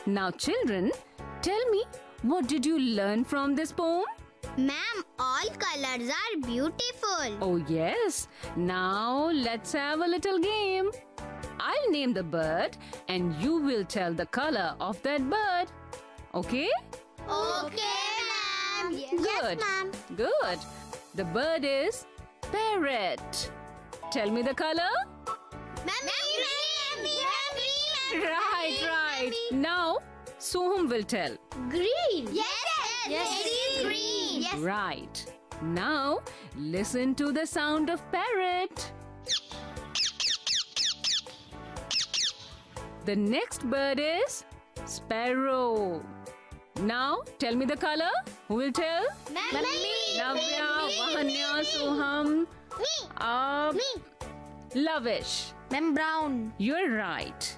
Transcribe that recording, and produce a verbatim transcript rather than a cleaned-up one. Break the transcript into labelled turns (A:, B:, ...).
A: Now children, tell me, what did you learn from this poem?
B: Ma'am, all colors are beautiful.
A: Oh yes. Now let's have a little game. I'll name the bird and you will tell the color of that bird. Okay?
B: Okay, ma'am. Yes,
A: Good.
B: ma'am.
A: Good. The bird is parrot. Tell me the color.
B: Ma'am, green.
A: Right, right. Now Soham will tell.
B: Green. Yes, yes, yes. It is green. Yes.
A: Right. Now listen to the sound of parrot. The next bird is sparrow. Now tell me the color. Who will tell?
B: Ma'am, me.
A: Navya, Vahanya, Soham.
B: Me.
A: Uh,
B: Me.
A: Lavish.
B: Ma'am, brown.
A: You're right.